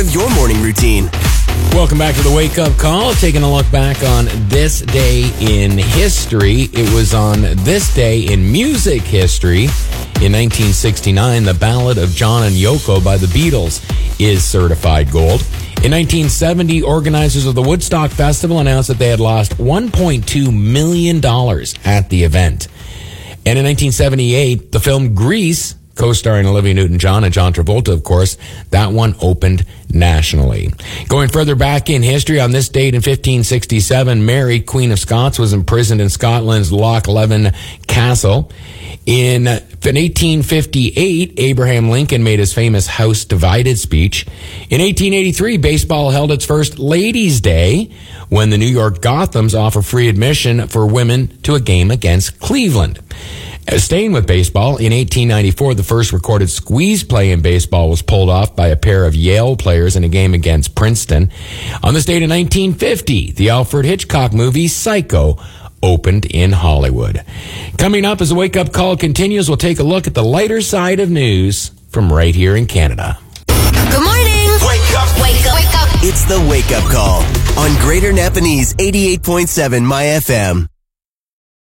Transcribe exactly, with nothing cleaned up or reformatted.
of your morning routine. Welcome back to the Wake Up Call. Taking a look back on this day in history. It was on this day in music history. In nineteen sixty-nine, the Ballad of John and Yoko by the Beatles is certified gold. In nineteen seventy, organizers of the Woodstock Festival announced that they had lost one point two million dollars at the event. And in nineteen seventy-eight, the film Grease, co-starring Olivia Newton-John and John Travolta, of course, that one opened nationally. Going further back in history, on this date in fifteen sixty-seven, Mary, Queen of Scots, was imprisoned in Scotland's Loch Leven Castle. In eighteen fifty-eight, Abraham Lincoln made his famous House Divided speech. In eighteen eighty-three, baseball held its first Ladies' Day when the New York Gothams offer free admission for women to a game against Cleveland. Staying with baseball, in eighteen ninety-four, the first recorded squeeze play in baseball was pulled off by a pair of Yale players in a game against Princeton. On this date in nineteen fifty, the Alfred Hitchcock movie Psycho opened in Hollywood. Coming up as the Wake Up Call continues, we'll take a look at the lighter side of news from right here in Canada. Good morning. Wake up. Wake up. Wake up. It's the Wake Up Call on Greater Napanese eighty-eight point seven My F M.